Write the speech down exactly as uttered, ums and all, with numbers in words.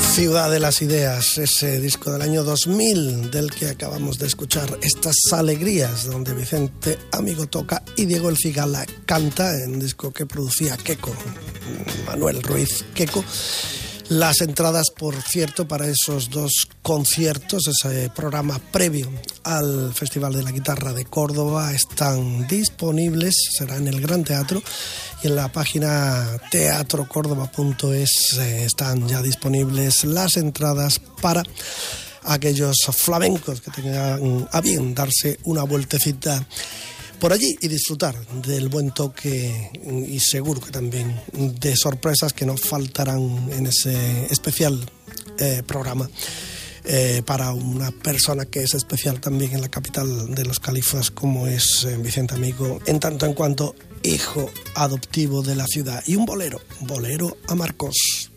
Ciudad de las Ideas, ese disco del año dos mil del que acabamos de escuchar estas alegrías, donde Vicente Amigo toca y Diego El Cigala canta, en un disco que producía Queco, Manuel Ruiz Queco. Las entradas, por cierto, para esos dos conciertos, ese programa previo al Festival de la Guitarra de Córdoba, están disponibles, será en el Gran Teatro, y en la página teatro córdoba punto es eh, están ya disponibles las entradas para aquellos flamencos que tengan a bien darse una vueltecita por allí y disfrutar del buen toque y seguro que también de sorpresas que no faltarán en ese especial eh, programa eh, para una persona que es especial también en la capital de los califas como es eh, Vicente Amigo, en tanto en cuanto hijo adoptivo de la ciudad. Y un bolero, bolero a Marcos.